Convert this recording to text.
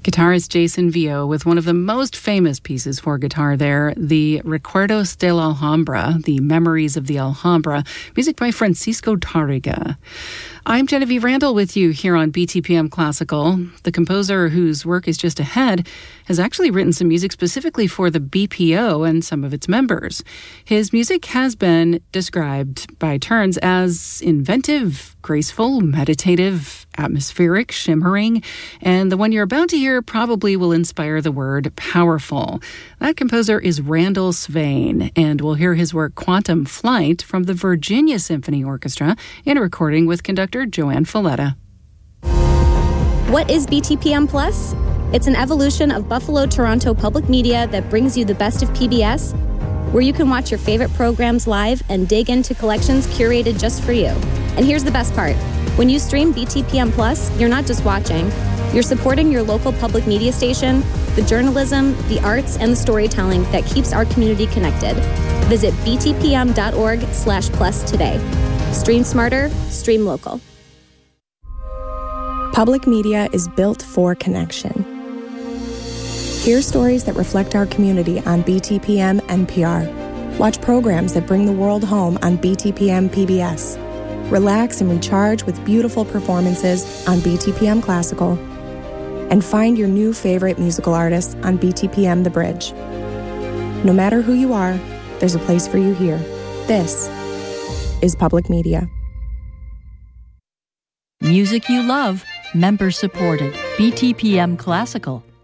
Guitarist Jason Vio with one of the most famous pieces for guitar there, the Recuerdos de la Alhambra, the Memories of the Alhambra, music by Francisco Tarrega. I'm Genevieve Randall with you here on BTPM Classical. The composer whose work is just ahead has actually written some music specifically for the BPO and some of its members. His music has been described by turns as inventive, graceful, meditative, atmospheric, shimmering, and the one you're about to hear probably will inspire the word powerful. That composer is Randall Swain, and we'll hear his work Quantum Flight from the Virginia Symphony Orchestra in a recording with conductor Joanne Falletta. What is BTPM Plus? It's an evolution of Buffalo Toronto Public Media that brings you the best of PBS, where you can watch your favorite programs live and dig into collections curated just for you. And here's the best part. When you stream BTPM Plus, you're not just watching. You're supporting your local public media station, the journalism, the arts, and the storytelling that keeps our community connected. Visit btpm.org/plus today. Stream smarter, stream local. Public media is built for connection. Hear stories that reflect our community on BTPM NPR. Watch programs that bring the world home on BTPM PBS. Relax and recharge with beautiful performances on BTPM Classical. And find your new favorite musical artists on BTPM The Bridge. No matter who you are, there's a place for you here. This is public media. Music you love, member supported. BTPM Classical.